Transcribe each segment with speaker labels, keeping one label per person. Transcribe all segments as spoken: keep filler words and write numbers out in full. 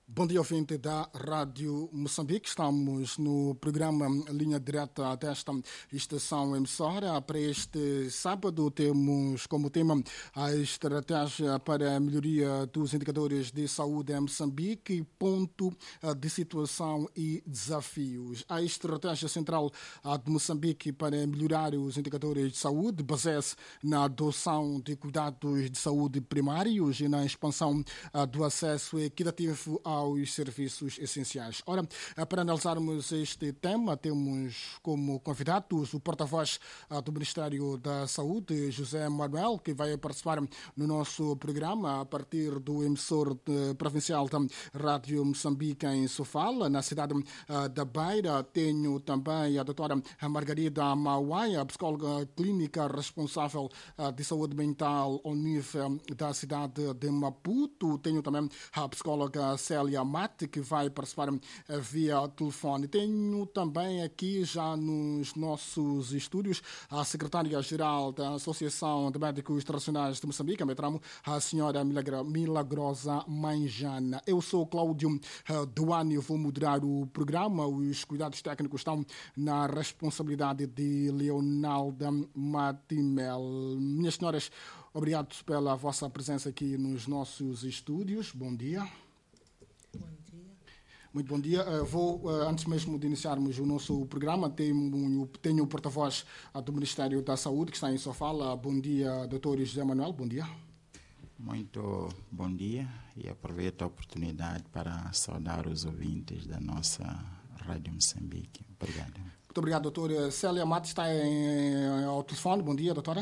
Speaker 1: Bom dia, ouvinte da Rádio Moçambique. Estamos no programa Linha Direta desta estação emissora. Para este sábado temos como tema a estratégia para a melhoria dos indicadores de saúde em Moçambique, ponto de situação e desafios. A estratégia central de Moçambique para melhorar os indicadores de saúde baseia-se na adoção de cuidados de saúde primários e na expansão do acesso equitativo ao aos serviços essenciais. Ora, para analisarmos este tema, temos como convidados o porta-voz do Ministério da Saúde, José Manuel, que vai participar no nosso programa a partir do emissor provincial da Rádio Moçambique em Sofala, na cidade da Beira. Tenho também a doutora Margarida Mauaia, psicóloga clínica responsável de saúde mental ao nível da cidade de Maputo. Tenho também a psicóloga Célia Mate, que vai participar via telefone. Tenho também aqui já nos nossos estúdios a secretária-geral da Associação de Médicos Tradicionais de Moçambique, a Metramo, a senhora Milagrosa Manjana. Eu sou Cláudio Duane, vou moderar o programa. Os cuidados técnicos estão na responsabilidade de Leonalda Matimel. Minhas senhoras, obrigado pela vossa presença aqui nos nossos estúdios. Bom dia.
Speaker 2: Bom dia.
Speaker 1: Muito bom dia. Uh, vou, uh, antes mesmo de iniciarmos o nosso programa, tenho, tenho o porta-voz uh, do Ministério da Saúde, que está em Sofala. Bom dia, doutor José Manuel. Bom dia.
Speaker 3: Muito bom dia e aproveito a oportunidade para saudar os ouvintes da nossa Rádio Moçambique. Obrigado.
Speaker 1: Muito obrigado, doutor. Célia Mate está em, ao telefone. Bom dia, doutora.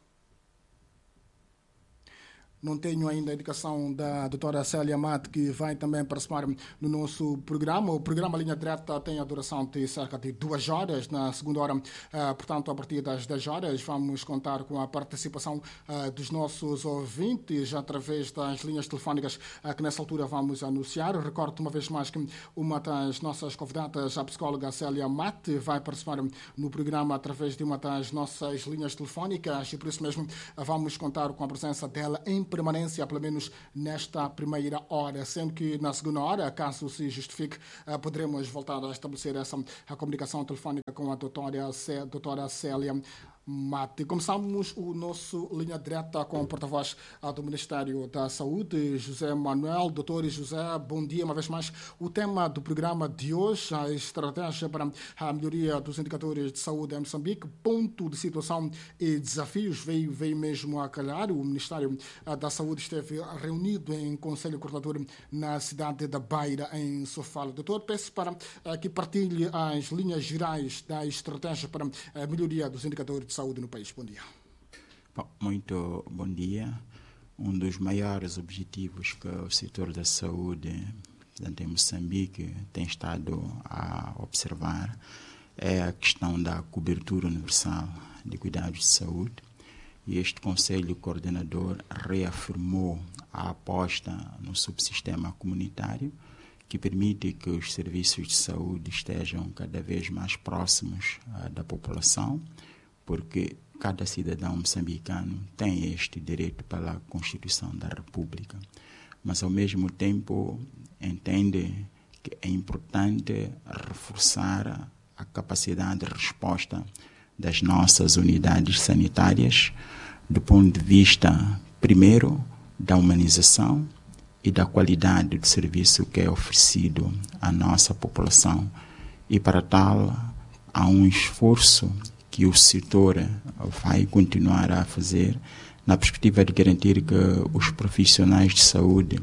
Speaker 1: Não tenho ainda a indicação da doutora Célia Mate, que vai também participar no nosso programa. O programa Linha Direta tem a duração de cerca de duas horas. Na segunda hora, uh, portanto, a partir das dez horas, vamos contar com a participação uh, dos nossos ouvintes através das linhas telefónicas uh, que nessa altura vamos anunciar. Recordo uma vez mais que uma das nossas convidadas, a psicóloga Célia Mate, vai participar no programa através de uma das nossas linhas telefónicas e por isso mesmo uh, vamos contar com a presença dela em permanência, pelo menos nesta primeira hora, sendo que na segunda hora, caso se justifique, poderemos voltar a estabelecer essa a comunicação telefónica com a doutora, C, doutora Célia Mate. Começamos o nosso Linha Direta com o porta-voz do Ministério da Saúde, José Manuel. Doutor José, bom dia uma vez mais. O tema do programa de hoje, a estratégia para a melhoria dos indicadores de saúde em Moçambique, ponto de situação e desafios, veio, veio mesmo a calhar. O Ministério da Saúde esteve reunido em Conselho Coordenador na cidade da Beira, em Sofala. Doutor, peço para que partilhe as linhas gerais da estratégia para a melhoria dos indicadores de saúde no país. Bom dia.
Speaker 3: Bom, muito bom dia. Um dos maiores objetivos que o setor da saúde, portanto, em Moçambique, tem estado a observar é a questão da cobertura universal de cuidados de saúde. E este Conselho Coordenador reafirmou a aposta no subsistema comunitário, que permite que os serviços de saúde estejam cada vez mais próximos uh, da população, porque cada cidadão moçambicano tem este direito pela Constituição da República, mas ao mesmo tempo entende que é importante reforçar a capacidade de resposta das nossas unidades sanitárias do ponto de vista, primeiro, da humanização e da qualidade do serviço que é oferecido à nossa população. E para tal, há um esforço que o setor vai continuar a fazer na perspectiva de garantir que os profissionais de saúde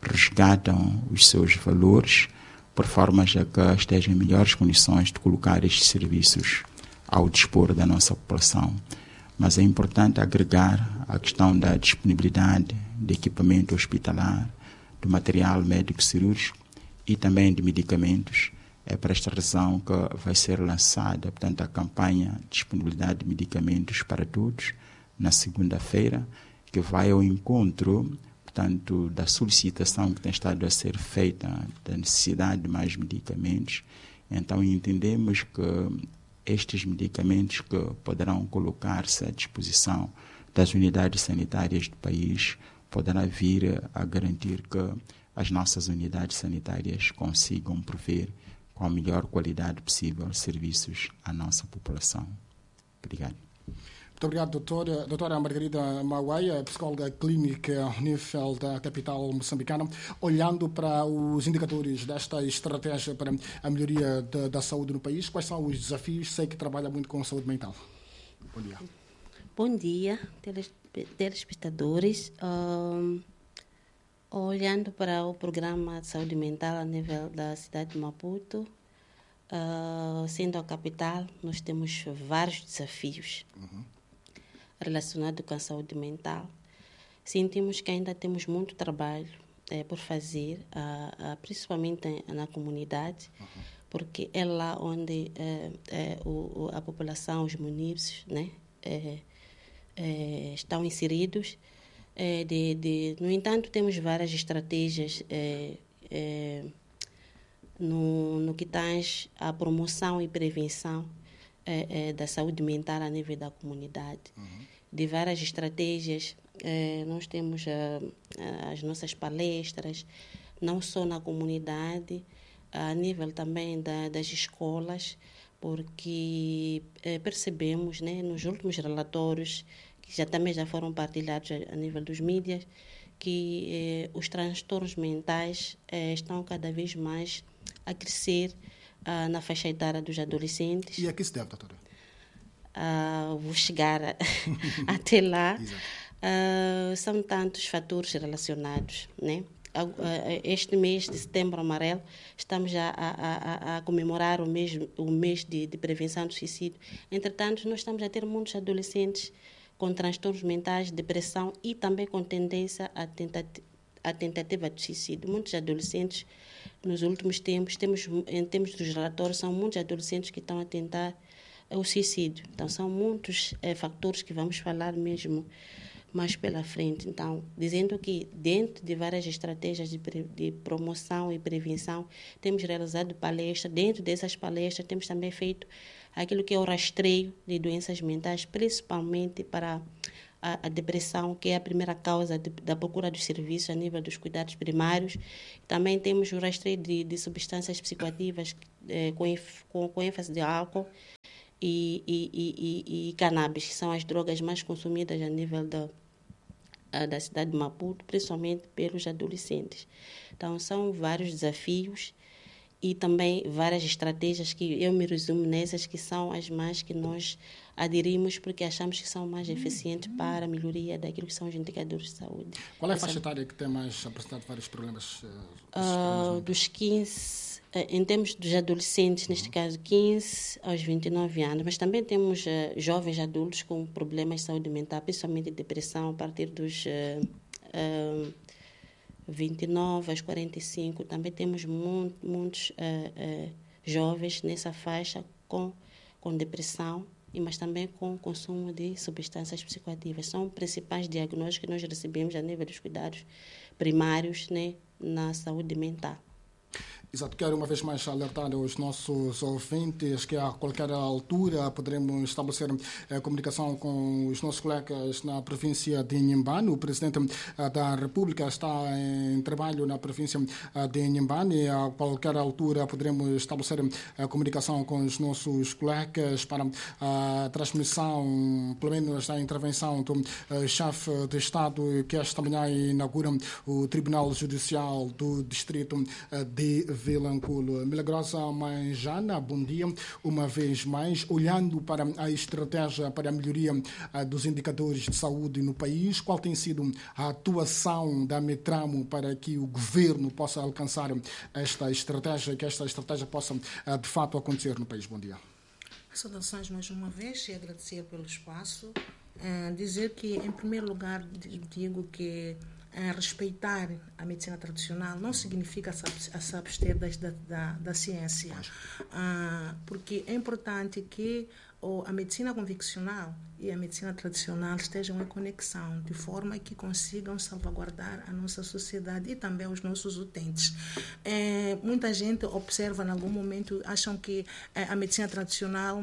Speaker 3: resgatam os seus valores por forma a que estejam em melhores condições de colocar estes serviços ao dispor da nossa população. Mas é importante agregar a questão da disponibilidade de equipamento hospitalar, do material médico-cirúrgico e também de medicamentos. É por esta razão que vai ser lançada, portanto, a campanha de disponibilidade de medicamentos para todos, na segunda-feira, que vai ao encontro, portanto, da solicitação que tem estado a ser feita, da necessidade de mais medicamentos. Então, entendemos que estes medicamentos que poderão colocar-se à disposição das unidades sanitárias do país poderá vir a garantir que as nossas unidades sanitárias consigam prover com a melhor qualidade possível serviços à nossa população. Obrigado.
Speaker 1: Muito obrigado, doutora. Doutora Margarida Mauaia, psicóloga clínica ao nível da capital moçambicana, olhando para os indicadores desta estratégia para a melhoria da, da saúde no país, quais são os desafios? Sei que trabalha muito com saúde mental. Bom dia.
Speaker 2: Bom dia, telespectadores. Um, olhando para o programa de saúde mental a nível da cidade de Maputo, uh, sendo a capital, nós temos vários desafios. Uhum. Relacionado com a saúde mental. Sentimos que ainda temos muito trabalho é, por fazer, uh, uh, principalmente na comunidade, uhum. porque é lá onde é, é, o, a população, os munícipes, né, é, é, estão inseridos. É, de, de, no entanto, temos várias estratégias é, é, no, no que tange à promoção e prevenção É, é, da saúde mental a nível da comunidade. Uhum. De várias estratégias, é, nós temos é, as nossas palestras, não só na comunidade, a nível também da, das escolas, porque é, percebemos, né, nos últimos relatórios, que já também já foram partilhados a, a nível dos mídias, que é, os transtornos mentais é, estão cada vez mais a crescer Uh, na faixa etária dos adolescentes.
Speaker 1: E a que se deve, doutora?
Speaker 2: Uh, vou chegar a, até lá. Uh, são tantos fatores relacionados, né? Uh, uh, este mês de Setembro Amarelo, estamos a, a, a, a comemorar o mês, o mês de, de prevenção do suicídio. Entretanto, nós estamos a ter muitos adolescentes com transtornos mentais, depressão e também com tendência à tentativa, à tentativa de suicídio. Muitos adolescentes, nos últimos tempos, temos, em termos dos relatórios, são muitos adolescentes que estão a tentar o suicídio. Então, são muitos é, fatores que vamos falar mesmo mais pela frente. Então, dizendo que dentro de várias estratégias de, de promoção e prevenção, temos realizado palestras. Dentro dessas palestras, temos também feito aquilo que é o rastreio de doenças mentais, principalmente para a, a depressão, que é a primeira causa de, da procura dos serviços a nível dos cuidados primários. Também temos o rastreio de, de substâncias psicoativas eh, com, com, com ênfase de álcool e, e, e, e, e cannabis, que são as drogas mais consumidas a nível da, da cidade de Maputo, principalmente pelos adolescentes. Então, são vários desafios e também várias estratégias que eu me resumo nessas, que são as mais que nós aderimos porque achamos que são mais eficientes para a melhoria daquilo que são os indicadores de saúde.
Speaker 1: Qual é a faixa etária que tem mais apresentado vários problemas? Uh,
Speaker 2: uh, dos quinze, uh, em termos dos adolescentes, uhum. neste caso quinze aos vinte e nove anos, mas também temos uh, jovens adultos com problemas de saúde mental, principalmente depressão, a partir dos uh, uh, vinte e nove aos quarenta e cinco. Também temos muito, muitos uh, uh, jovens nessa faixa com, com depressão, mas também com consumo de substâncias psicoativas. São principais diagnósticos que nós recebemos a nível dos cuidados primários, né, na saúde mental.
Speaker 1: Exato, quero uma vez mais alertar os nossos ouvintes que a qualquer altura poderemos estabelecer eh, comunicação com os nossos colegas na província de Inhambane. O Presidente eh, da República está em trabalho na província eh, de Inhambane e a qualquer altura poderemos estabelecer eh, comunicação com os nossos colegas para a transmissão, pelo menos da intervenção do eh, chefe de Estado, que esta manhã inaugura o Tribunal Judicial do Distrito eh, de Vilanculo. Milagrosa Manjana, bom dia. Uma vez mais, olhando para a estratégia para a melhoria uh, dos indicadores de saúde no país, qual tem sido a atuação da Metramo para que o governo possa alcançar esta estratégia, que esta estratégia possa uh, de fato acontecer no país? Bom dia.
Speaker 4: Saudações mais uma vez e agradecer pelo espaço. Uh, dizer que, em primeiro lugar, digo que Uh, respeitar a medicina tradicional não significa se abster da, da, da ciência, uh, porque é importante que oh, a medicina convencional e a medicina tradicional estejam em conexão, de forma que consigam salvaguardar a nossa sociedade e também os nossos utentes. É, muita gente observa, em algum momento, acham que é, a medicina tradicional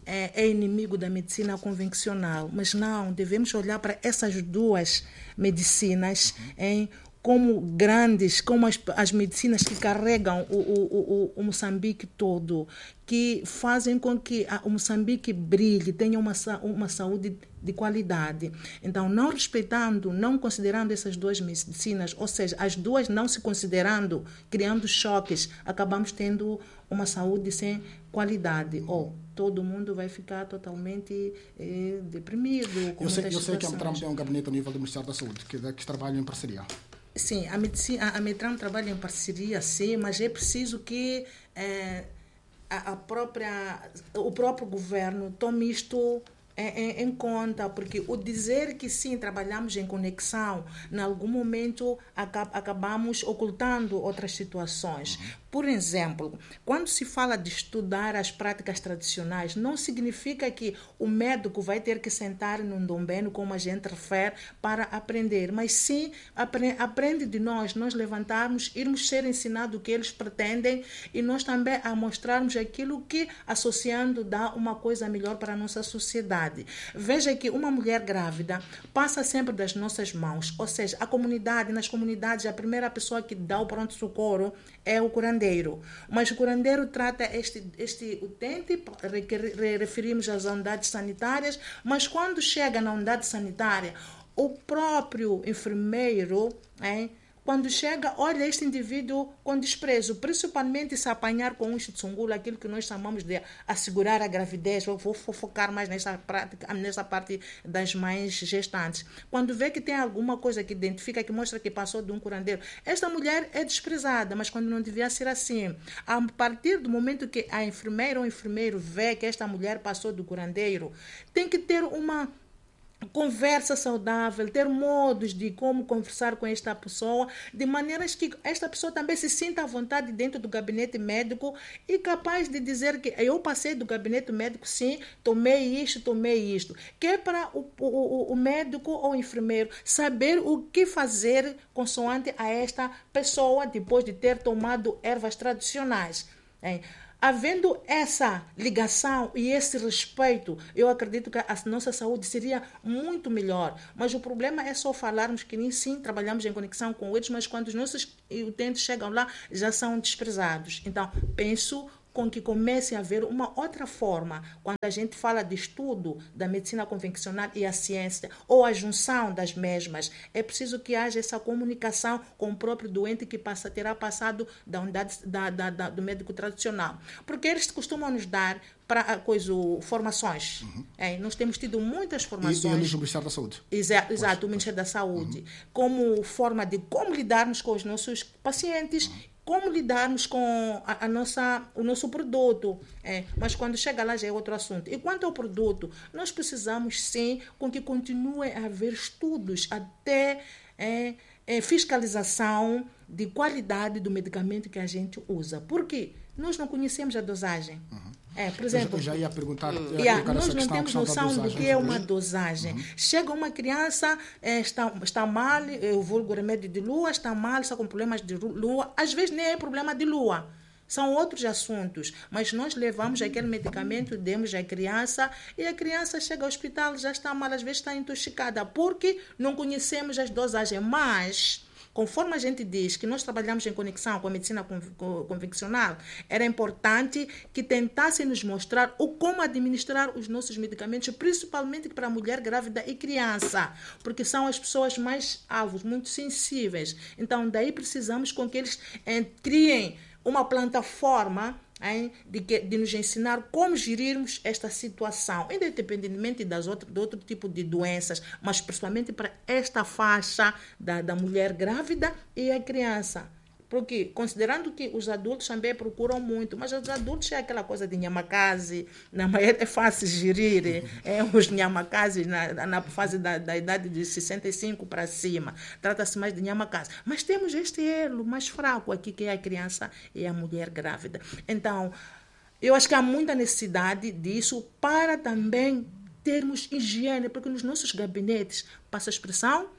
Speaker 4: é, é inimigo da medicina convencional, mas não, devemos olhar para essas duas medicinas em como grandes, como as, as medicinas que carregam o, o, o, o Moçambique todo, que fazem com que a, o Moçambique brilhe, tenha uma, uma saúde de qualidade. Então, não respeitando, não considerando essas duas medicinas, ou seja, as duas não se considerando, criando choques, acabamos tendo uma saúde sem qualidade. Ou todo mundo vai ficar totalmente eh, deprimido. Com
Speaker 1: eu sei, eu
Speaker 4: situações.
Speaker 1: sei que a Metram tem um gabinete a nível do Ministério da Saúde, que, que trabalha em parceria.
Speaker 4: Sim, a, medicina, a Metram trabalha em parceria, sim, mas é preciso que eh, a, a própria, o próprio governo tome isto em, em conta, porque o dizer que sim, trabalhamos em conexão, em algum momento acab, acabamos ocultando outras situações. Por exemplo, quando se fala de estudar as práticas tradicionais, não significa que o médico vai ter que sentar num dombeno, como a gente refere, para aprender, mas sim aprende de nós, nós levantarmos, irmos ser ensinados o que eles pretendem e nós também a mostrarmos aquilo que, associando, dá uma coisa melhor para a nossa sociedade. Veja que uma mulher grávida passa sempre das nossas mãos, ou seja, a comunidade, nas comunidades, a primeira pessoa que dá o pronto-socorro é o curandeiro. Mas o curandeiro trata este, este utente, referimos às unidades sanitárias, mas quando chega na unidade sanitária, o próprio enfermeiro, hein, quando chega, olha este indivíduo com desprezo, principalmente se apanhar com um chitsungula, aquilo que nós chamamos de assegurar a gravidez. Eu vou focar mais nessa, prática, nessa parte das mães gestantes. Quando vê que tem alguma coisa que identifica, que mostra que passou de um curandeiro, esta mulher é desprezada, mas quando não devia ser assim. A partir do momento que a enfermeira ou o enfermeiro vê que esta mulher passou do curandeiro, tem que ter uma conversa saudável, ter modos de como conversar com esta pessoa, de maneiras que esta pessoa também se sinta à vontade dentro do gabinete médico e capaz de dizer que eu passei do gabinete médico, sim, tomei isto, tomei isto. Que é para o, o, o médico ou o enfermeiro saber o que fazer consoante a esta pessoa depois de ter tomado ervas tradicionais. Hein? Havendo essa ligação e esse respeito, eu acredito que a nossa saúde seria muito melhor. Mas o problema é só falarmos que nem sim, trabalhamos em conexão com eles, mas quando os nossos utentes chegam lá, já são desprezados. Então, penso com que comece a haver uma outra forma, quando a gente fala de estudo da medicina convencional e a ciência, ou a junção das mesmas, é preciso que haja essa comunicação com o próprio doente que passa, terá passado da unidade da, da, da, do médico tradicional. Porque eles costumam nos dar para coisa, formações. Uhum. É, nós temos tido muitas formações.
Speaker 1: E, e eles o Ministério da Saúde.
Speaker 4: Exato, exato o Ministério da Saúde. Uhum. Como forma de como lidarmos com os nossos pacientes, uhum. Como lidarmos com a, a nossa, o nosso produto. É, mas quando chega lá já é outro assunto. E quanto ao produto, nós precisamos sim com que continue a haver estudos até é, é, fiscalização de qualidade do medicamento que a gente usa. Por quê? Nós não conhecemos a dosagem. Uhum. É, por exemplo,
Speaker 1: eu já ia perguntar.
Speaker 4: Uh, yeah, nós não temos noção do que é uma dosagem. Uhum. Chega uma criança, é, está, está mal, é, o vulgo remédio de lua, está mal, está com problemas de lua. Às vezes nem é problema de lua. São outros assuntos. Mas nós levamos aquele medicamento, demos à criança e a criança chega ao hospital, já está mal, às vezes está intoxicada, porque não conhecemos as dosagens. Mas conforme a gente diz que nós trabalhamos em conexão com a medicina convencional, era importante que tentassem nos mostrar o como administrar os nossos medicamentos, principalmente para a mulher grávida e criança, porque são as pessoas mais alvos, muito sensíveis. Então, daí precisamos com que eles eh, criem uma plataforma Hein, de, que, de nos ensinar como gerirmos esta situação, independentemente das outras, de outro tipo de doenças, mas principalmente para esta faixa da, da mulher grávida e a criança. Porque, considerando que os adultos também procuram muito, mas os adultos é aquela coisa de nhamakazi, é fácil gerir, é, os nhamakazi na, na fase da, da idade de sessenta e cinco para cima, trata-se mais de nhamakazi. Mas temos este elo mais fraco aqui, que é a criança e a mulher grávida. Então, eu acho que há muita necessidade disso para também termos higiene, porque nos nossos gabinetes, passa a expressão,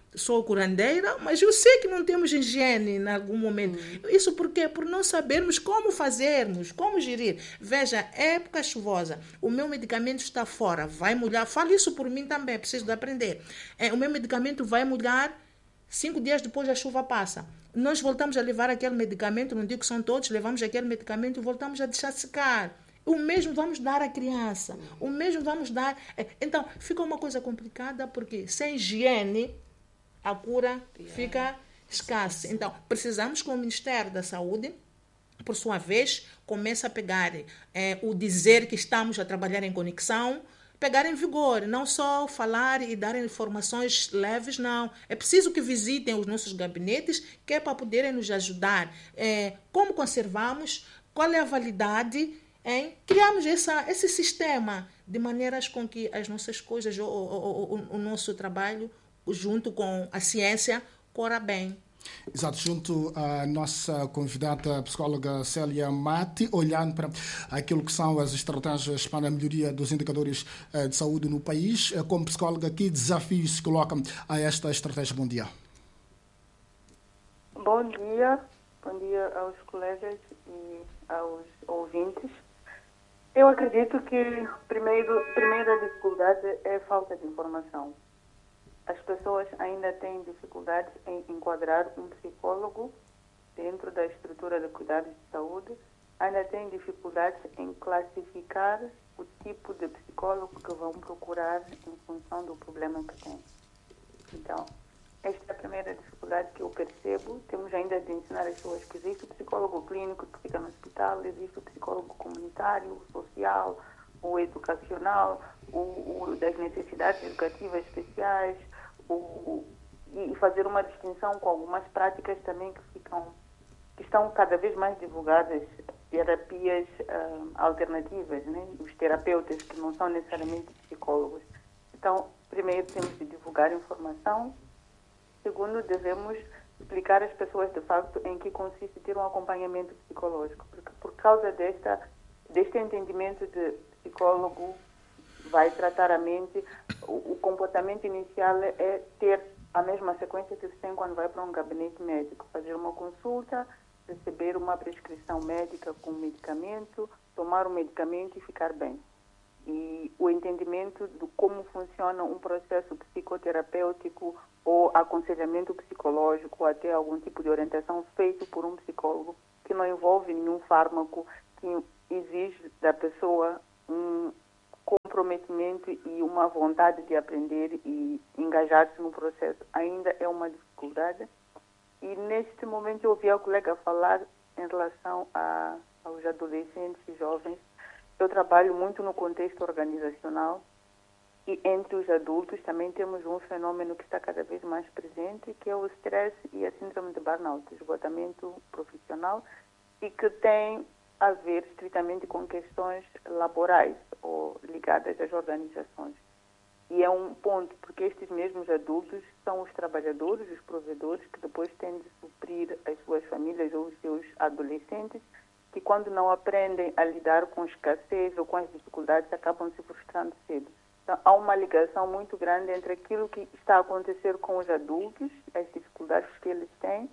Speaker 4: sou curandeira, mas eu sei que não temos higiene em algum momento. Hum. Isso por quê? Por não sabermos como fazermos, como gerir. Veja, época chuvosa, o meu medicamento está fora, vai molhar. Falo isso por mim também, preciso de aprender. É, o meu medicamento vai molhar, cinco dias depois a chuva passa. Nós voltamos a levar aquele medicamento, não digo que são todos, levamos aquele medicamento e voltamos a deixar secar. O mesmo vamos dar à criança. O mesmo vamos dar... Então, fica uma coisa complicada, porque sem higiene, a cura fica escassa. Então, precisamos que o Ministério da Saúde, por sua vez, comece a pegar é, o dizer que estamos a trabalhar em conexão, pegar em vigor, não só falar e dar informações leves, não. É preciso que visitem os nossos gabinetes, que é para poderem nos ajudar. É, como conservamos, qual é a validade, hein? Criamos essa, esse sistema de maneiras com que as nossas coisas, o, o, o, o nosso trabalho, junto com a ciência, corra bem.
Speaker 1: Exato, junto à nossa convidada psicóloga Célia Mati, olhando para aquilo que são as estratégias para a melhoria dos indicadores de saúde no país. Como psicóloga, que desafios se colocam a esta estratégia? Bom dia.
Speaker 5: Bom dia, bom dia aos colegas e aos ouvintes. Eu acredito que primeiro, primeira dificuldade é a falta de informação. As pessoas ainda têm dificuldades em enquadrar um psicólogo dentro da estrutura de cuidados de saúde, ainda têm dificuldades em classificar o tipo de psicólogo que vão procurar em função do problema que têm. Então, esta é a primeira dificuldade que eu percebo. Temos ainda de ensinar as pessoas que existe o psicólogo clínico que fica no hospital, existe o psicólogo comunitário, social, o educacional, o, o das necessidades educativas especiais, o, e fazer uma distinção com algumas práticas também que ficam, que estão cada vez mais divulgadas, terapias uh, alternativas, né? Os terapeutas que não são necessariamente psicólogos. Então, primeiro temos de divulgar informação. Segundo, devemos explicar às pessoas de facto em que consiste ter um acompanhamento psicológico, porque por causa desta, deste entendimento de psicólogo vai tratar a mente, o, o comportamento inicial é ter a mesma sequência que se tem quando vai para um gabinete médico, fazer uma consulta, receber uma prescrição médica com medicamento, tomar o medicamento e ficar bem. E o entendimento de como funciona um processo psicoterapêutico ou aconselhamento psicológico, ou até algum tipo de orientação feito por um psicólogo, que não envolve nenhum fármaco, que exige da pessoa um comprometimento e uma vontade de aprender e engajar-se no processo, ainda é uma dificuldade. E neste momento eu ouvi a colega falar em relação a, aos adolescentes e jovens. Eu trabalho muito no contexto organizacional e entre os adultos também temos um fenômeno que está cada vez mais presente, que é o stress e a síndrome de burnout, esgotamento profissional, e que tem a ver estritamente com questões laborais ou ligadas às organizações. E é um ponto, porque estes mesmos adultos são os trabalhadores, os provedores, que depois têm de suprir as suas famílias ou os seus adolescentes, que quando não aprendem a lidar com escassez ou com as dificuldades, acabam se frustrando cedo. Então, há uma ligação muito grande entre aquilo que está a acontecer com os adultos, as dificuldades que eles têm,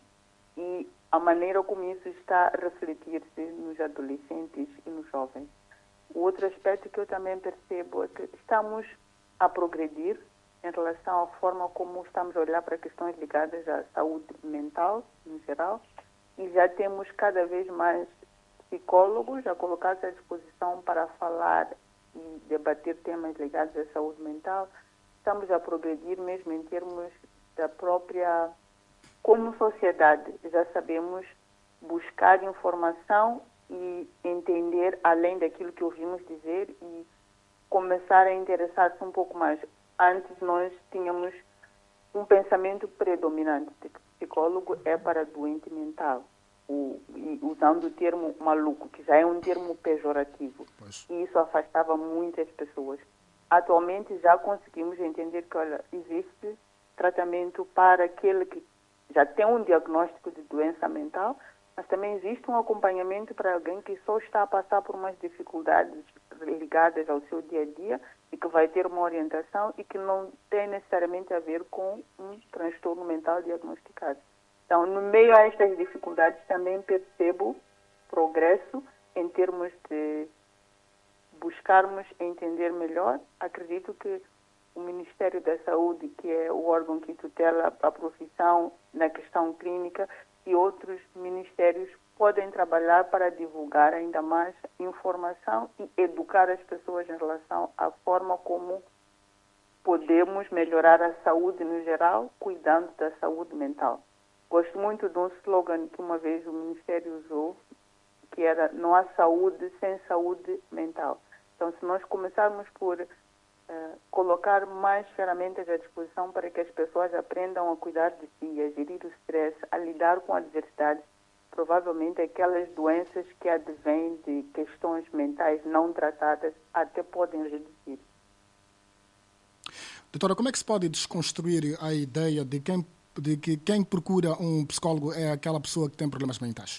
Speaker 5: e a maneira como isso está a refletir-se nos adolescentes e nos jovens. O outro aspecto que eu também percebo é que estamos a progredir em relação à forma como estamos a olhar para questões ligadas à saúde mental, no geral, e já temos cada vez mais psicólogos a colocar-se à disposição para falar e debater temas ligados à saúde mental. Estamos a progredir mesmo em termos da própria... Como sociedade, já sabemos buscar informação e entender além daquilo que ouvimos dizer e começar a interessar-se um pouco mais. Antes nós tínhamos um pensamento predominante de que psicólogo é para doente mental, o, e usando o termo maluco, que já é um termo pejorativo. Pois. E isso afastava muitas pessoas. Atualmente já conseguimos entender que, olha, existe tratamento para aquele que já tem um diagnóstico de doença mental, mas também existe um acompanhamento para alguém que só está a passar por umas dificuldades ligadas ao seu dia a dia e que vai ter uma orientação e que não tem necessariamente a ver com um transtorno mental diagnosticado. Então, no meio a estas dificuldades, também percebo progresso em termos de buscarmos entender melhor. Acredito que o Ministério da Saúde, que é o órgão que tutela a profissão na questão clínica, e outros ministérios podem trabalhar para divulgar ainda mais informação e educar as pessoas em relação à forma como podemos melhorar a saúde no geral, cuidando da saúde mental. Gosto muito de um slogan que uma vez o Ministério usou, que era: não há saúde sem saúde mental. Então, se nós começarmos por uh, colocar mais ferramentas à disposição para que as pessoas aprendam a cuidar de si, a gerir o stress, a lidar com a adversidade, provavelmente aquelas doenças que advêm de questões mentais não tratadas até podem reduzir.
Speaker 1: Doutora, como é que se pode desconstruir a ideia de, quem, de que quem procura um psicólogo é aquela pessoa que tem problemas mentais?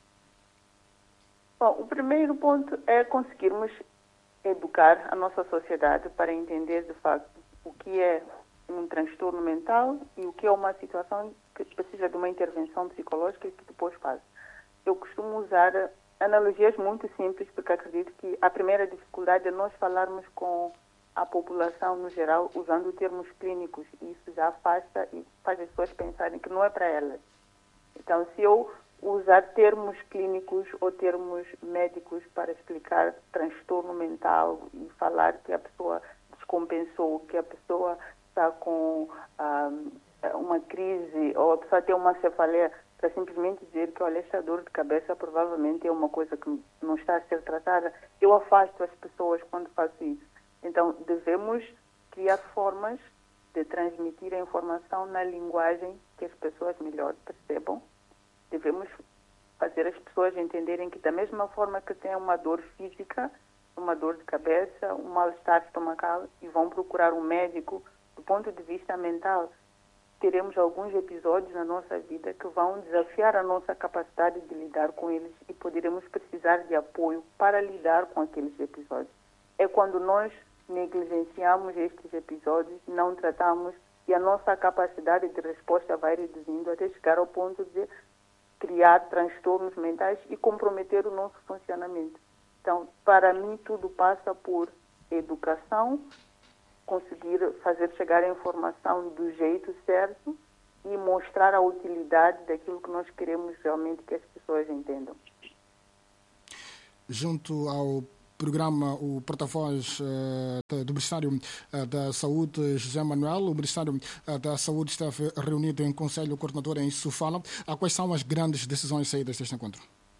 Speaker 5: Bom, o primeiro ponto é conseguirmos educar a nossa sociedade para entender, de facto, o que é um transtorno mental e o que é uma situação que precisa de uma intervenção psicológica e que depois faz. Eu costumo usar analogias muito simples, porque acredito que a primeira dificuldade é nós falarmos com a população no geral usando termos clínicos, e isso já afasta e faz as pessoas pensarem que não é para elas. Então, se eu usar termos clínicos ou termos médicos para explicar transtorno mental e falar que a pessoa descompensou, que a pessoa está com um, uma crise ou a pessoa tem uma cefaleia, para simplesmente dizer que, olha, esta dor de cabeça provavelmente é uma coisa que não está a ser tratada, eu afasto as pessoas quando faço isso. Então, devemos criar formas de transmitir a informação na linguagem que as pessoas melhor percebam. Devemos fazer as pessoas entenderem que, da mesma forma que têm uma dor física, uma dor de cabeça, um mal-estar estomacal e vão procurar um médico, do ponto de vista mental, teremos alguns episódios na nossa vida que vão desafiar a nossa capacidade de lidar com eles e poderemos precisar de apoio para lidar com aqueles episódios. É quando nós negligenciamos estes episódios, não tratamos, e a nossa capacidade de resposta vai reduzindo até chegar ao ponto de criar transtornos mentais e comprometer o nosso funcionamento. Então, para mim, tudo passa por educação, conseguir fazer chegar a informação do jeito certo e mostrar a utilidade daquilo que nós queremos realmente que as pessoas entendam.
Speaker 1: Junto ao programa, o porta-voz uh, do Ministério uh, da Saúde, José Manuel, o Ministério uh, da Saúde esteve reunido em Conselho Coordenador em Sofala. Uh, quais são as grandes decisões saídas deste encontro?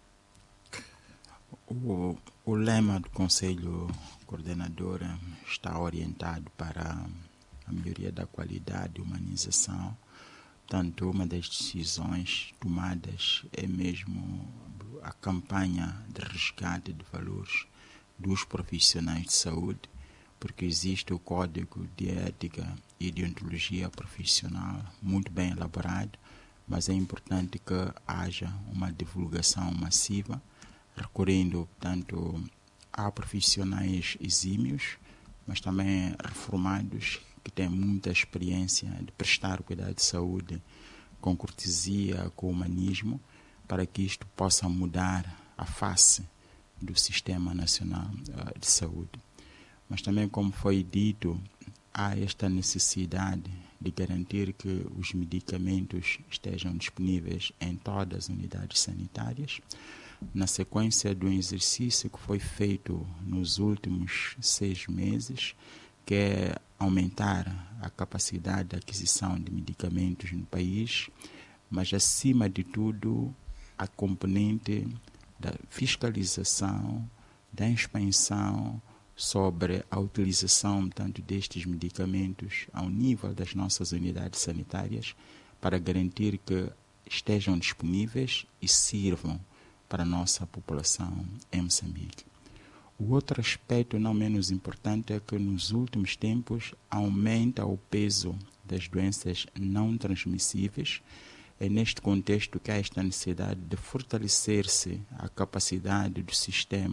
Speaker 3: O, o lema do Conselho Coordenador está orientado para a melhoria da qualidade e humanização. Portanto, uma das decisões tomadas é mesmo a campanha de resgate de valores dos profissionais de saúde, porque existe o Código de Ética e de Deontologia Profissional muito bem elaborado, mas é importante que haja uma divulgação massiva, recorrendo, portanto, a profissionais exímios, mas também reformados, que têm muita experiência de prestar cuidado de saúde com cortesia, com humanismo, para que isto possa mudar a face do Sistema Nacional de Saúde. Mas também, como foi dito, há esta necessidade de garantir que os medicamentos estejam disponíveis em todas as unidades sanitárias. Na sequência do exercício que foi feito nos últimos seis meses, que é aumentar a capacidade de aquisição de medicamentos no país, mas, acima de tudo, a componente da fiscalização, da inspeção sobre a utilização, tanto destes medicamentos ao nível das nossas unidades sanitárias, para garantir que estejam disponíveis e sirvam para a nossa população em Moçambique. O outro aspecto não menos importante é que nos últimos tempos aumenta o peso das doenças não transmissíveis. É neste contexto que há esta necessidade de fortalecer-se a capacidade do sistema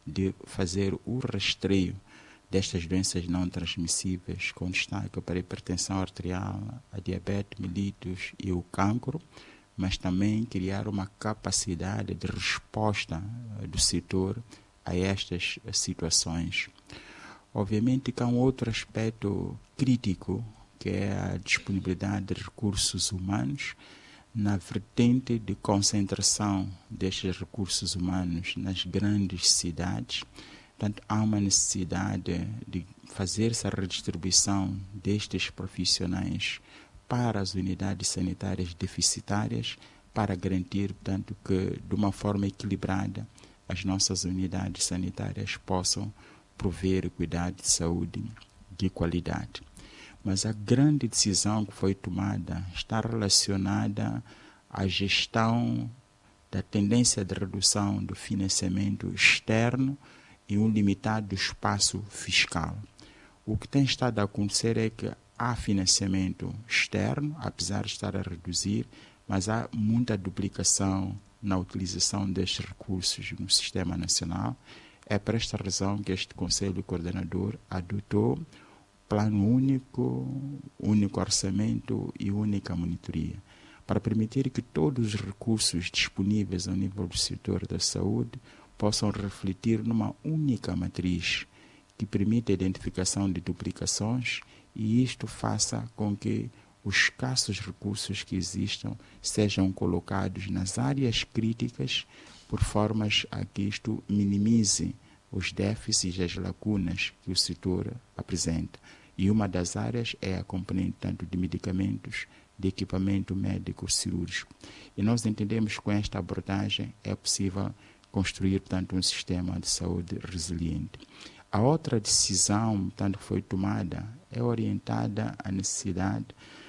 Speaker 3: de fazer o rastreio destas doenças não transmissíveis, com destaque para a hipertensão arterial, a diabetes mellitus e o cancro, mas também criar uma capacidade de resposta do setor a estas situações. Obviamente que há um outro aspecto crítico, que é a disponibilidade de recursos humanos, na vertente de concentração destes recursos humanos nas grandes cidades. Portanto, há uma necessidade de fazer essa redistribuição destes profissionais para as unidades sanitárias deficitárias, para garantir, portanto, que de uma forma equilibrada as nossas unidades sanitárias possam prover cuidado de saúde de qualidade. Mas a grande decisão que foi tomada está relacionada à gestão da tendência de redução do financiamento externo e um limitado espaço fiscal. O que tem estado a acontecer é que há financiamento externo, apesar de estar a reduzir, mas há muita duplicação na utilização destes recursos no sistema nacional. É por esta razão que este Conselho Coordenador adotou plano único, único orçamento e única monitoria, para permitir que todos os recursos disponíveis ao nível do setor da saúde possam refletir numa única matriz que permita a identificação de duplicações e isto faça com que os escassos recursos que existam sejam colocados nas áreas críticas por formas a que isto minimize os déficits e as lacunas que o setor apresenta. E uma das áreas é a componente tanto de medicamentos, de equipamento médico cirúrgico. E nós entendemos que com esta abordagem é possível construir, portanto, um sistema de saúde resiliente. A outra decisão, portanto, que foi tomada é orientada à necessidade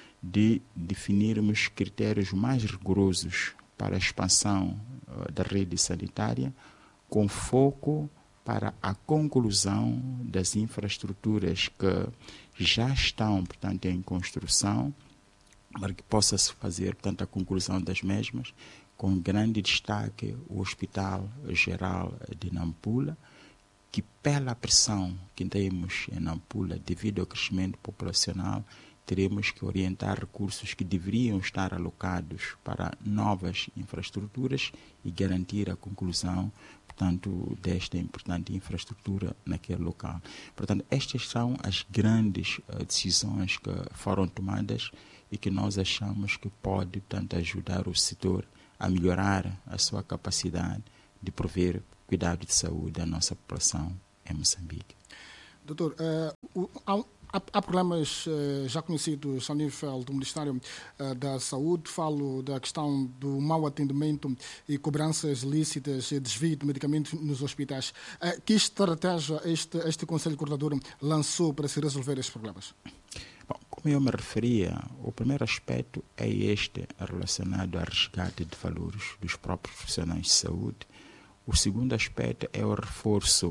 Speaker 3: de definirmos critérios mais rigorosos para a expansão uh, da rede sanitária, com foco para a conclusão das infraestruturas que já estão, portanto, em construção, para que possa-se fazer, portanto, a conclusão das mesmas, com grande destaque o Hospital Geral de Nampula, que pela pressão que temos em Nampula, devido ao crescimento populacional, teremos que orientar recursos que deveriam estar alocados para novas infraestruturas e garantir a conclusão, portanto, desta importante infraestrutura naquele local. Portanto, estas são as grandes uh, decisões que foram tomadas e que nós achamos que pode, portanto, ajudar o setor a melhorar a sua capacidade de prover cuidado de saúde à nossa população em Moçambique.
Speaker 1: Doutor, uh, o, há, há problemas uh, já conhecidos ao nível do Ministério uh, da Saúde. Falo da questão do mau atendimento e cobranças lícitas e desvio de medicamentos nos hospitais. Uh, que estratégia este, este Conselho Coordenador lançou para se resolver estes problemas?
Speaker 3: Bom, como eu me referia, o primeiro aspecto é este relacionado ao resgate de valores dos próprios profissionais de saúde. O segundo aspecto é o reforço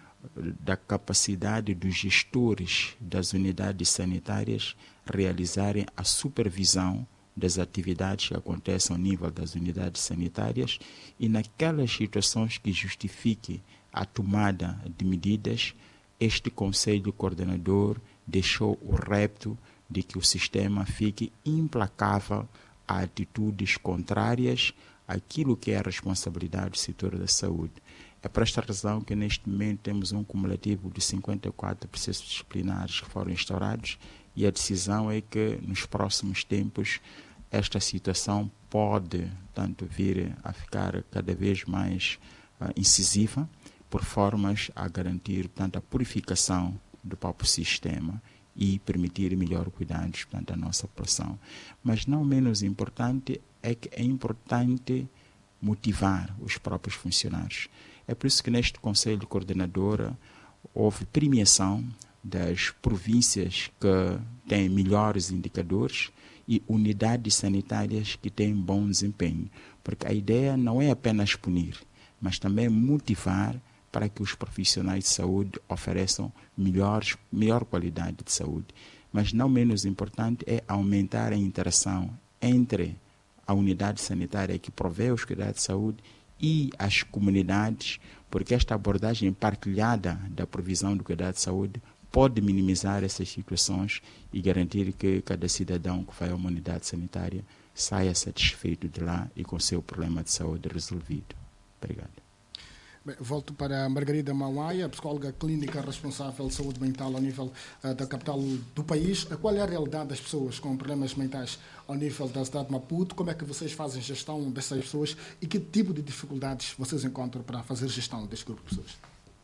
Speaker 3: da capacidade dos gestores das unidades sanitárias realizarem a supervisão das atividades que acontecem ao nível das unidades sanitárias e naquelas situações que justifiquem a tomada de medidas, este Conselho Coordenador deixou o repto de que o sistema fique implacável a atitudes contrárias àquilo que é a responsabilidade do setor da saúde. É por esta razão que neste momento temos um cumulativo de cinquenta e quatro processos disciplinares que foram instaurados e a decisão é que nos próximos tempos esta situação pode, tanto vir a ficar cada vez mais uh, incisiva, por formas a garantir, portanto, a purificação do próprio sistema e permitir melhor cuidados, portanto, à nossa população. Mas não menos importante é que é importante motivar os próprios funcionários. É por isso que neste Conselho Coordenador houve premiação das províncias que têm melhores indicadores e unidades sanitárias que têm bom desempenho. Porque a ideia não é apenas punir, mas também motivar para que os profissionais de saúde ofereçam melhores, melhor qualidade de saúde. Mas não menos importante é aumentar a interação entre a unidade sanitária que provê os cuidados de saúde e as comunidades, porque esta abordagem partilhada da provisão do cuidado de saúde pode minimizar essas situações e garantir que cada cidadão que vai a uma unidade sanitária saia satisfeito de lá e com o seu problema de saúde resolvido. Obrigado.
Speaker 1: Bem, volto para a Margarida Mauaia, psicóloga clínica responsável de saúde mental ao nível uh, da capital do país. Qual é a realidade das pessoas com problemas mentais ao nível da cidade de Maputo? Como é que vocês fazem gestão dessas pessoas e que tipo de dificuldades vocês encontram para fazer gestão deste grupo de pessoas?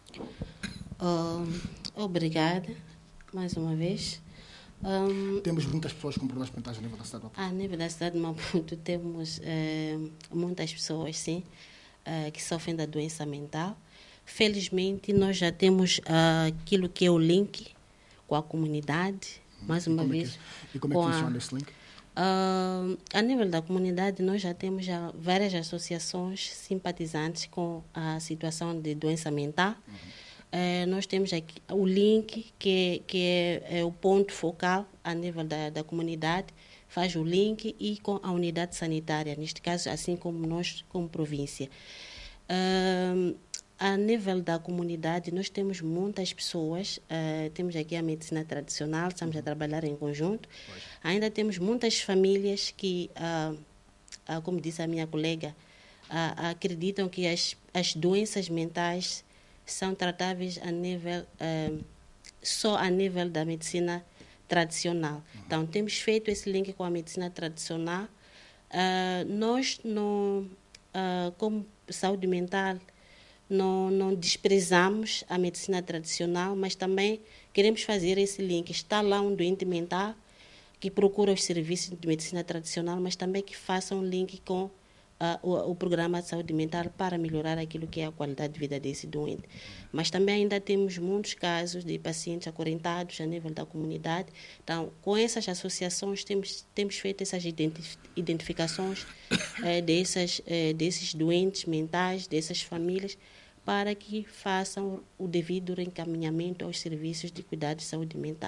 Speaker 2: Um, obrigada, mais uma vez. Um,
Speaker 1: temos muitas pessoas com problemas mentais ao nível da cidade de Maputo?
Speaker 2: A nível da cidade de Maputo temos eh, muitas pessoas, sim, eh, que sofrem da doença mental. Felizmente, nós já temos uh, aquilo que é o link com a comunidade, mais uma vez.
Speaker 1: É que, e como é que funciona a, esse link?
Speaker 2: Uh, a nível da comunidade, nós já temos já várias associações simpatizantes com a situação de doença mental. Uhum. Uh, nós temos aqui o link, que, que é, é o ponto focal a nível da, da comunidade, faz o link e com a unidade sanitária, neste caso, assim como nós, como província. Uh, a nível da comunidade, nós temos muitas pessoas, uh, temos aqui a medicina tradicional, estamos a trabalhar em conjunto. Pois. Ainda temos muitas famílias que, uh, uh, como disse a minha colega, uh, acreditam que as, as doenças mentais são tratáveis a nível, uh, só a nível da medicina tradicional. Uhum. Então, temos feito esse link com a medicina tradicional. Uh, nós, no, uh, como saúde mental, não, não desprezamos a medicina tradicional, mas também queremos fazer esse link. Está lá um doente mental que procura os serviços de medicina tradicional, mas também que faça um link com Uh, o, o programa de saúde mental para melhorar aquilo que é a qualidade de vida desse doente. Mas também ainda temos muitos casos de pacientes acorrentados a nível da comunidade. Então, com essas associações, temos, temos feito essas identif identificações eh, dessas, eh, desses doentes mentais, dessas famílias, para que façam o devido reencaminhamento aos serviços de cuidado de saúde mental.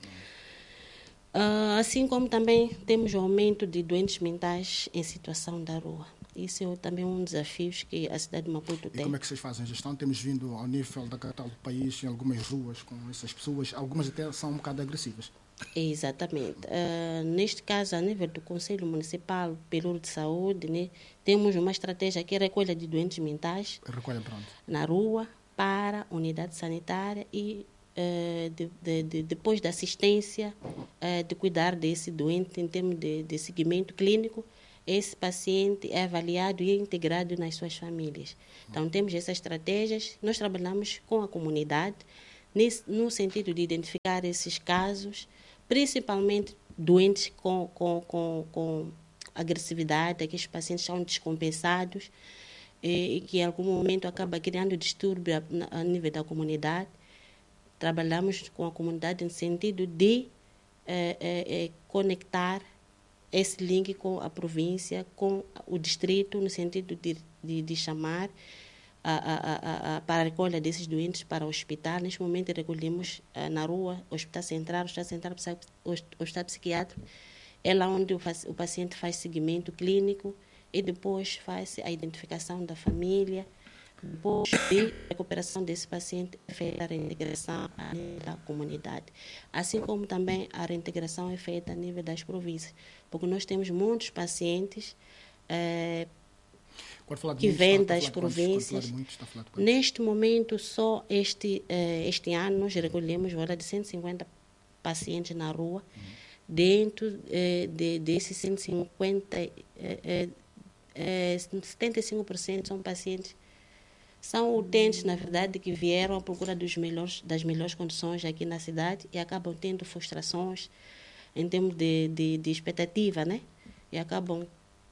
Speaker 2: Uh, assim como também temos o aumento de doentes mentais em situação da rua. Isso é também um desafio que a cidade de Maputo
Speaker 1: e
Speaker 2: tem.
Speaker 1: E como é que vocês fazem a gestão? Temos vindo ao nível da capital do país, em algumas ruas, com essas pessoas, algumas até são um bocado agressivas.
Speaker 2: Exatamente. Uh, neste caso, a nível do Conselho Municipal Pelouro de Saúde, né, temos uma estratégia que é a recolha de doentes mentais.
Speaker 1: Recolha pronto.
Speaker 2: Na rua, para a unidade sanitária e De, de, de, depois da assistência, uh, de cuidar desse doente em termos de, de seguimento clínico, esse paciente é avaliado e é integrado nas suas famílias. Então, temos essas estratégias. Nós trabalhamos com a comunidade nesse, no sentido de identificar esses casos, principalmente doentes com, com, com, com agressividade, aqueles pacientes são descompensados e, e que em algum momento acaba criando distúrbio a, a nível da comunidade. Trabalhamos com a comunidade no sentido de eh, eh, conectar esse link com a província, com o distrito, no sentido de, de, de chamar a, a, a, a, para a recolha desses doentes para o hospital. Neste momento, recolhemos eh, na rua, Hospital Central, Hospital Central, Hospital Psiquiátrico, é lá onde o, o paciente faz seguimento clínico e depois faz a identificação da família. Depois de recuperação desse paciente, é feita a reintegração a nível da comunidade. Assim como também a reintegração é feita a nível das províncias. Porque nós temos muitos pacientes eh, que vêm das províncias. Neste momento, só este, eh, este ano, nós recolhemos volta de cento e cinquenta pacientes na rua. Uhum. Dentro eh, de, desses cento e cinquenta, eh, eh, eh, setenta e cinco por cento são pacientes. São utentes, na verdade, que vieram à procura dos melhores, das melhores condições aqui na cidade e acabam tendo frustrações em termos de, de, de expectativa, né? E acabam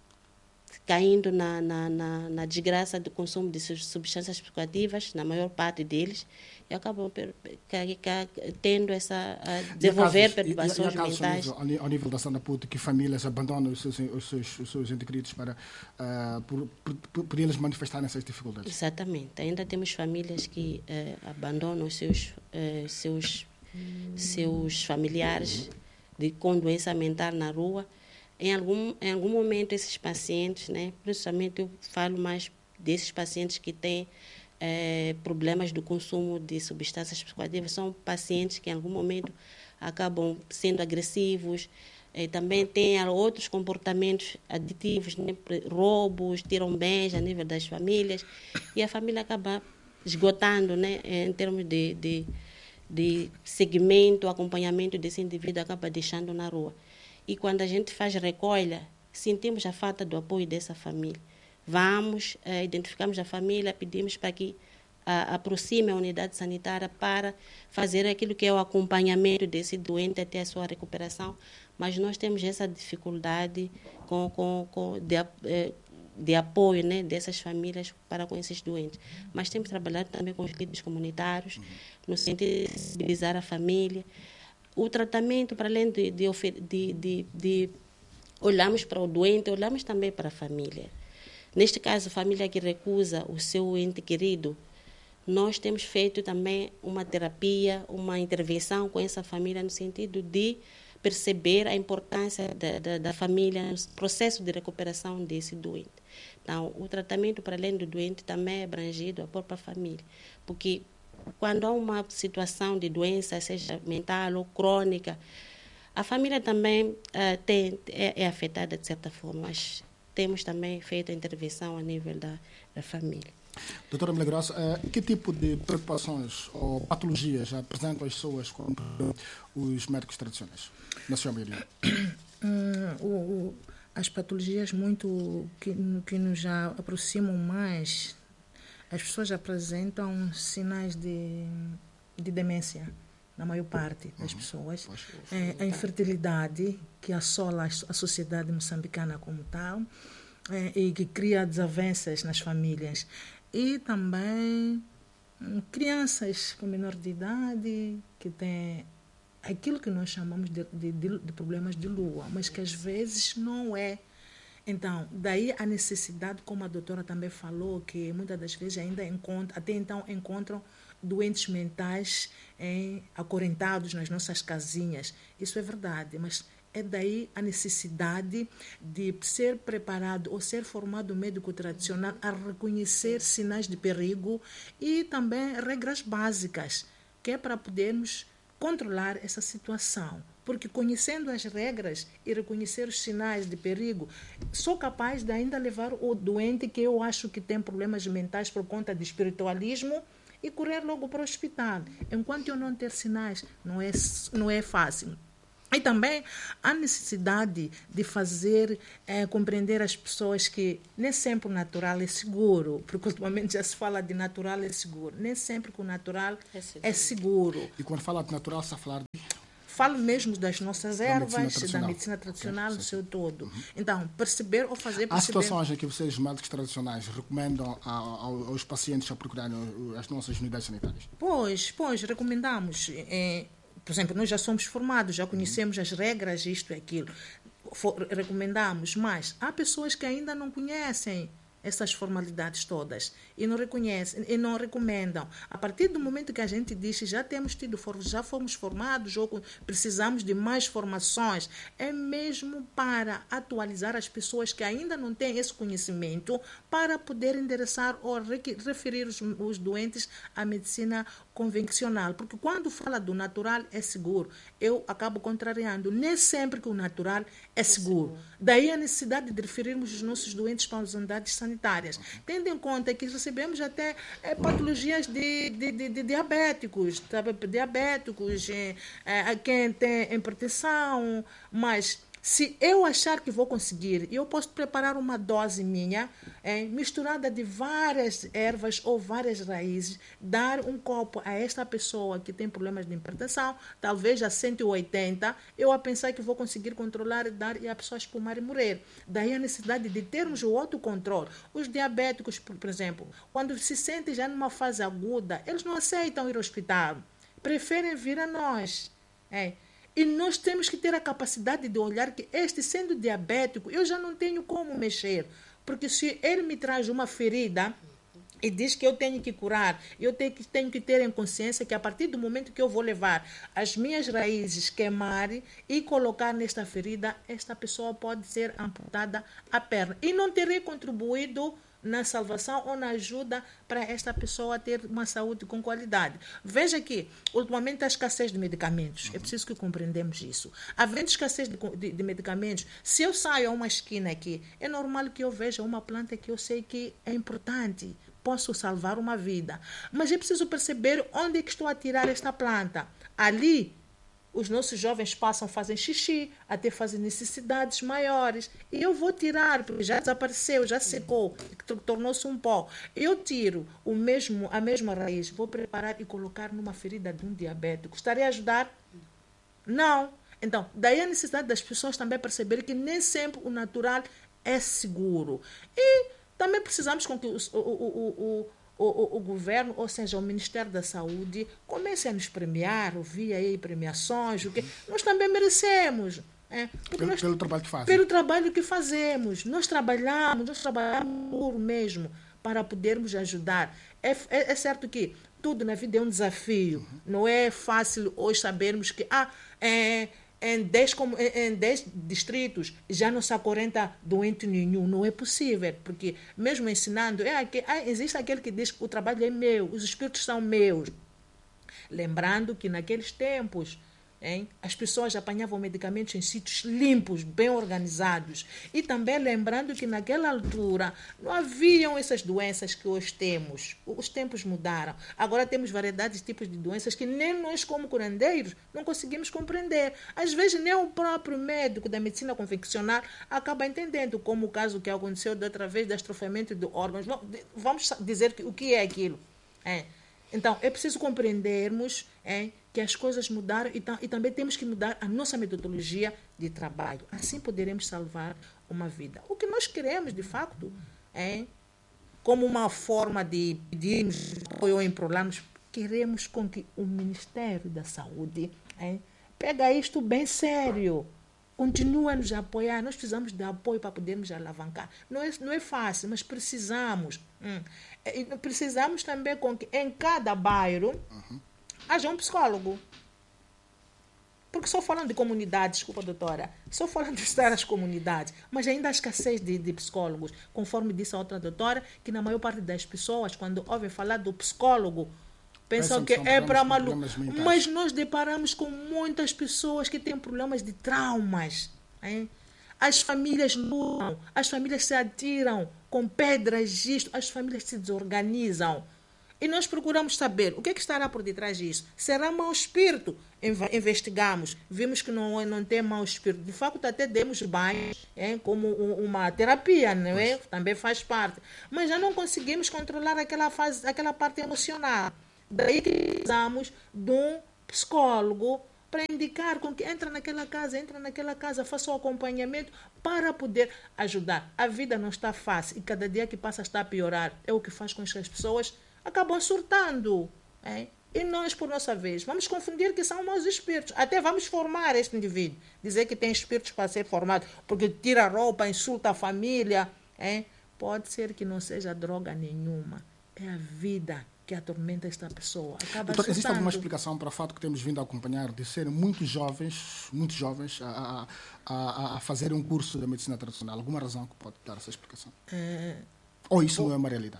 Speaker 2: caindo na, na, na, na desgraça do consumo de substâncias psicoativas, na maior parte deles, e acabam per, tendo essa, a desenvolver perturbações
Speaker 1: e, e, e
Speaker 2: mentais.
Speaker 1: Ao nível, ao nível da Sanaputo, que famílias abandonam os seus, os seus, os seus entes queridos para, uh, por, por, por eles manifestarem essas dificuldades?
Speaker 2: Exatamente. Ainda temos famílias que uh, abandonam os seus, uh, seus, seus familiares de, com doença mental na rua. Em algum, em algum momento, esses pacientes, né, principalmente eu falo mais desses pacientes que têm eh, problemas do consumo de substâncias psicoativas. São pacientes que em algum momento acabam sendo agressivos, eh, também têm outros comportamentos aditivos, né? Roubos, tiram bens a nível das famílias, e a família acaba esgotando, né? Em termos de, de, de segmento, acompanhamento desse indivíduo, acaba deixando na rua. E quando a gente faz recolha, sentimos a falta do apoio dessa família. Vamos, eh, identificamos a família, pedimos para que a, aproxime a unidade sanitária para fazer aquilo que é o acompanhamento desse doente até a sua recuperação, mas nós temos essa dificuldade com, com, com de, eh, de apoio, né, dessas famílias para com esses doentes. Mas temos trabalhado também com os líderes comunitários, no sentido de sensibilizar a família. O tratamento, para além de, de, de, de, de olharmos para o doente, olhamos também para a família. Neste caso, a família que recusa o seu ente querido, nós temos feito também uma terapia, uma intervenção com essa família no sentido de perceber a importância da, da, da família no processo de recuperação desse doente. Então, o tratamento, para além do doente, também é abrangido a própria família, porque quando há uma situação de doença, seja mental ou crônica, a família também uh, tem, é, é afetada de certa forma, mas temos também feito a intervenção a nível da, da família.
Speaker 1: Doutora Milagrosa, uh, que tipo de preocupações ou patologias apresentam as pessoas com os médicos tradicionais, na sua maioria?
Speaker 4: Hum, o, o, as patologias muito que, que nos já aproximam mais, as pessoas apresentam sinais de, de demência, na maior parte das uhum. pessoas. É, a infertilidade, que assola a sociedade moçambicana como tal, é, e que cria desavenças nas famílias. E também hum, crianças com menor de idade, que têm aquilo que nós chamamos de, de, de problemas de lua, mas que às vezes não é. Então, daí a necessidade, como a doutora também falou, que muitas das vezes ainda encontram, até então encontram doentes mentais eh, acorrentados nas nossas casinhas. Isso é verdade, mas é daí a necessidade de ser preparado ou ser formado médico tradicional a reconhecer sinais de perigo e também regras básicas, que é para podermos controlar essa situação. Porque conhecendo as regras e reconhecer os sinais de perigo, sou capaz de ainda levar o doente que eu acho que tem problemas mentais por conta de espiritualismo e correr logo para o hospital. Enquanto eu não ter sinais, não é, não é fácil. E também a necessidade de fazer é, compreender as pessoas que nem sempre o natural é seguro, porque ultimamente já se fala de natural é seguro. Nem sempre que o natural é seguro. É seguro.
Speaker 1: E quando fala de natural, está a falar de...
Speaker 4: Falo mesmo das nossas ervas,
Speaker 1: da medicina
Speaker 4: da medicina tradicional
Speaker 1: okay,
Speaker 4: no seu todo. Uhum. Então, perceber ou fazer perceber...
Speaker 1: Há situações em que vocês, médicos tradicionais, recomendam a, a, aos pacientes a procurarem as nossas unidades sanitárias?
Speaker 4: Pois, pois, recomendamos. É, por exemplo, nós já somos formados, já conhecemos uhum. as regras, isto e aquilo. For, recomendamos, mas há pessoas que ainda não conhecem essas formalidades todas e não reconhecem e não recomendam. A partir do momento que a gente diz que já temos tido, já fomos formados ou precisamos de mais formações, é mesmo para atualizar as pessoas que ainda não têm esse conhecimento para poder endereçar ou referir os, os doentes à medicina convencional. Porque quando fala do natural é seguro, eu acabo contrariando. Nem sempre que o natural é seguro. É seguro. Daí a necessidade de referirmos os nossos doentes para as unidades sanitárias, tendo em conta que recebemos até é, patologias de, de, de, de diabéticos, sabe? diabéticos, é, é, quem tem hipertensão, mas se eu achar que vou conseguir, eu posso preparar uma dose minha, é, misturada de várias ervas ou várias raízes, dar um copo a esta pessoa que tem problemas de hipertensão, talvez a cento e oitenta, eu a pensar que vou conseguir controlar, dar e a pessoa espumar e morrer. Daí a necessidade de termos o autocontrole. Os diabéticos, por, por exemplo, quando se sentem já numa fase aguda, eles não aceitam ir ao hospital, preferem vir a nós. É. E nós temos que ter a capacidade de olhar que este, sendo diabético, eu já não tenho como mexer. Porque se ele me traz uma ferida e diz que eu tenho que curar, eu tenho que, tenho que ter em consciência que a partir do momento que eu vou levar as minhas raízes, queimar e colocar nesta ferida, esta pessoa pode ser amputada a perna. E não terei contribuído na salvação ou na ajuda para esta pessoa ter uma saúde com qualidade. Veja que, ultimamente, há escassez de medicamentos. É preciso que compreendamos isso. Havendo escassez de, de, de medicamentos, se eu saio a uma esquina aqui, é normal que eu veja uma planta que eu sei que é importante. Posso salvar uma vida. Mas é preciso perceber onde é que estou a tirar esta planta. Ali, os nossos jovens passam, fazem xixi, até fazem necessidades maiores. E eu vou tirar, porque já desapareceu, já secou, tornou-se um pó. Eu tiro o mesmo, a mesma raiz, vou preparar e colocar numa ferida de um diabético. Gostaria de ajudar? Não. Então, daí a necessidade das pessoas também perceberem que nem sempre o natural é seguro. E também precisamos com que o, o, o, o, o, o governo, ou seja, o Ministério da Saúde, comece a nos premiar, ouvir aí premiações, o que nós também merecemos. É,
Speaker 1: pelo,
Speaker 4: nós,
Speaker 1: pelo trabalho que fazem.
Speaker 4: Pelo trabalho que fazemos. Nós trabalhamos, nós trabalhamos duro mesmo para podermos ajudar. É, é, é certo que tudo na vida é um desafio. Uhum. Não é fácil hoje sabermos que ah, é, em dez, em dez distritos já não há quarenta doentes nenhum. Não é possível, porque mesmo ensinando, é, é, existe aquele que diz que o trabalho é meu, os espíritos são meus. Lembrando que naqueles tempos, hein, as pessoas apanhavam medicamentos em sítios limpos, bem organizados. E também lembrando que naquela altura não haviam essas doenças que hoje temos. Os tempos mudaram. Agora temos variedades de tipos de doenças que nem nós, como curandeiros, não conseguimos compreender. Às vezes nem o próprio médico da medicina convencional acaba entendendo, como o caso que aconteceu da outra vez de astrofamento de órgãos. Vamos dizer o que é aquilo. É. Então, é preciso compreendermos é, que as coisas mudaram e, e também temos que mudar a nossa metodologia de trabalho. Assim poderemos salvar uma vida. O que nós queremos, de facto, é, como uma forma de pedirmos apoio ou emprolarmos, queremos com que o Ministério da Saúde é, pega isto bem sério. Continua a nos apoiar. Nós precisamos de apoio para podermos alavancar. Não é, não é fácil, mas precisamos. Hum. E precisamos também com que em cada bairro uhum. haja um psicólogo. Porque só falando de comunidades, desculpa, doutora, só falando de estar as comunidades, mas ainda há escassez de, de psicólogos. Conforme disse a outra doutora, que na maior parte das pessoas, quando ouvem falar do psicólogo, pensam que é para maluco. Mas nós deparamos com muitas pessoas que têm problemas de traumas. Hein? As famílias lutam, as famílias se atiram com pedras, isto, as famílias se desorganizam. E nós procuramos saber o que, é que estará por detrás disso. Será mau espírito? Investigamos, vimos que não, não tem mau espírito. De facto, até demos banhos hein, como uma terapia, não é? Também faz parte. Mas já não conseguimos controlar aquela, fase, aquela parte emocional. Daí que precisamos de um psicólogo para indicar com que entra naquela casa, entra naquela casa, faça o acompanhamento para poder ajudar. A vida não está fácil e cada dia que passa está a piorar. É o que faz com que as pessoas acabam surtando. Hein? E nós, por nossa vez, vamos confundir que são maus espíritos. Até vamos formar este indivíduo. Dizer que tem espíritos para ser formado, porque tira a roupa, insulta a família. Hein? Pode ser que não seja droga nenhuma. É a vida que atormenta esta pessoa. Acaba
Speaker 1: Doutor, existe alguma explicação para o fato que temos vindo a acompanhar de serem muito jovens, muito jovens, a, a, a fazer um curso de medicina tradicional? Alguma razão que pode dar essa explicação? É... Ou isso bom, não é uma realidade?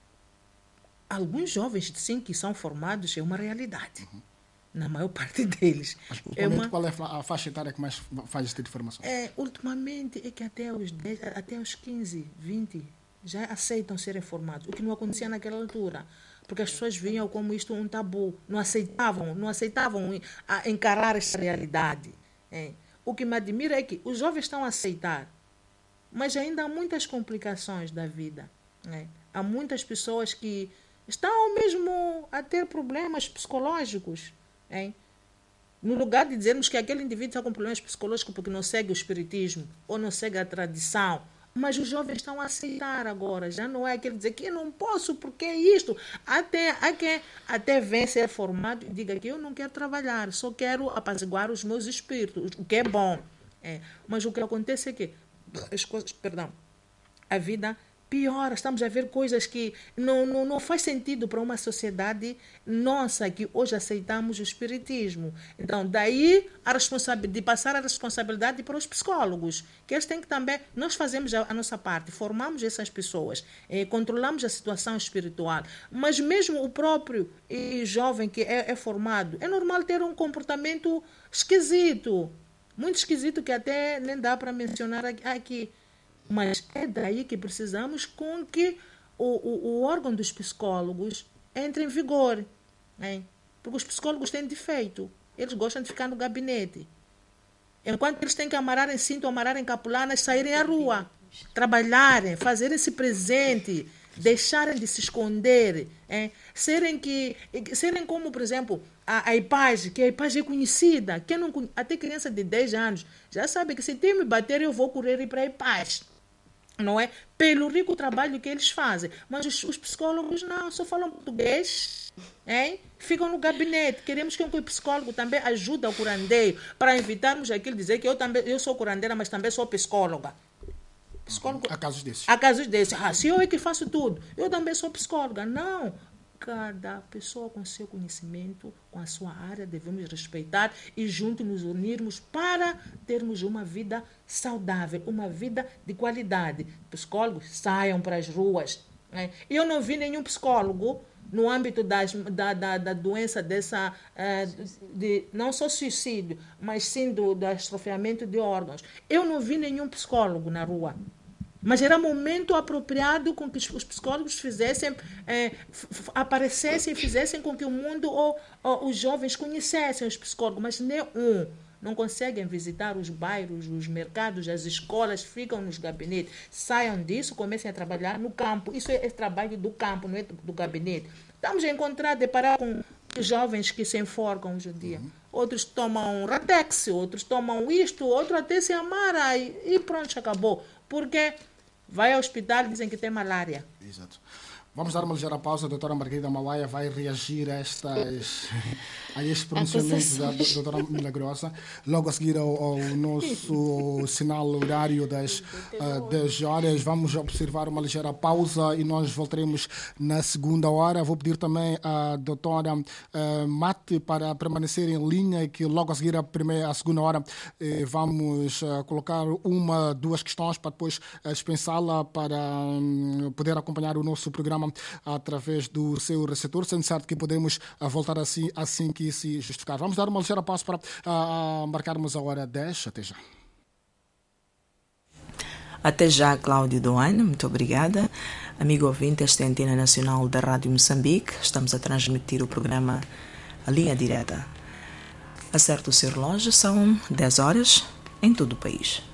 Speaker 4: Alguns jovens, sim, que são formados é uma realidade. Uhum. Na maior parte deles.
Speaker 1: Mas, é uma... qual é a faixa etária que mais faz esse tipo de formação?
Speaker 4: É, ultimamente é que até os, dez, até os quinze, vinte já aceitam serem formados, o que não acontecia naquela altura. Porque as pessoas viam como isto um tabu, não aceitavam, não aceitavam encarar essa realidade. É. O que me admira é que os jovens estão a aceitar, mas ainda há muitas complicações da vida. É. Há muitas pessoas que estão mesmo a ter problemas psicológicos. É. No lugar de dizermos que aquele indivíduo está com problemas psicológicos porque não segue o espiritismo ou não segue a tradição, mas os jovens estão a aceitar agora. Já não é aquele dizer que eu não posso, porque é isto. Até, até, até vem ser formado e diga que eu não quero trabalhar, só quero apaziguar os meus espíritos, o que é bom. É. Mas o que acontece é que as coisas, perdão, a vida piora, estamos a ver coisas que não, não, não faz sentido para uma sociedade nossa, que hoje aceitamos o espiritismo. Então, daí a responsabilidade, de passar a responsabilidade para os psicólogos, que eles têm que também, nós fazemos a, a nossa parte, formamos essas pessoas, eh, controlamos a situação espiritual, mas mesmo o próprio eh, jovem que é, é formado, é normal ter um comportamento esquisito, muito esquisito, que até nem dá para mencionar aqui. Mas é daí que precisamos com que o, o, o órgão dos psicólogos entre em vigor. Hein? Porque os psicólogos têm defeito. Eles gostam de ficar no gabinete. Enquanto eles têm que amarrarem cinto, amarrarem capulanas, saírem à rua, trabalharem, fazerem-se presente, deixarem de se esconder. Hein? Serem, que, serem como, por exemplo, a, a IPAGE, que a IPAGE é conhecida. Quem não, até criança de dez anos já sabe que se tem me bater, eu vou correr e ir para a IPAGE. Não é? Pelo rico trabalho que eles fazem. Mas os, os psicólogos não, só falam português, hein? Ficam no gabinete. Queremos que o psicólogo também ajude ao curandeiro, para evitarmos aquilo de dizer que eu, também, eu sou curandeira, mas também sou psicóloga. Psicólogo,
Speaker 1: há casos desses.
Speaker 4: Há casos desses. Ah, se eu é que faço tudo, eu também sou psicóloga. Não. Cada pessoa com seu conhecimento, com a sua área, devemos respeitar e juntos nos unirmos para termos uma vida saudável, uma vida de qualidade. Psicólogos saiam para as ruas. Né? Eu não vi nenhum psicólogo no âmbito das, da, da, da doença dessa, uh, de, não só suicídio, mas sim do, do estrofiamento de órgãos. Eu não vi nenhum psicólogo na rua. Mas era momento apropriado com que os psicólogos fizessem, eh, aparecessem e fizessem com que o mundo ou, ou os jovens conhecessem os psicólogos, mas nem um. Não conseguem visitar os bairros, os mercados, as escolas, ficam nos gabinetes. Saiam disso, comecem a trabalhar no campo. Isso é, é trabalho do campo, não é do gabinete. Estamos a encontrar, deparar com jovens que se enforcam hoje em dia. Uhum. Outros tomam Ratex, outros tomam isto, outros até se amara e, e pronto, acabou. Porque vai ao hospital e dizem que tem malária.
Speaker 1: Exato. Vamos dar uma ligeira pausa. A doutora Margarida Malaya vai reagir a, estas, a estes pronunciamentos da doutora Milagrosa. Logo a seguir ao, ao nosso sinal horário das uh, dez horas, vamos observar uma ligeira pausa e nós voltaremos na segunda hora. Vou pedir também à doutora uh, Mate para permanecer em linha, que logo a seguir, a, primeira, a segunda hora, eh, vamos uh, colocar uma, duas questões para depois uh, dispensá-la para um, poder acompanhar o nosso programa através do seu receptor, sendo certo que podemos uh, voltar assim, assim que se justificar. Vamos dar uma ligeira pausa para uh, marcarmos a hora dez. Até já.
Speaker 6: Até já, Cláudio Doane. Muito obrigada. Amigo ouvinte, esta é a Antena Nacional da Rádio Moçambique. Estamos a transmitir o programa A Linha Direta. Acerte o seu relógio, são dez horas em todo o país.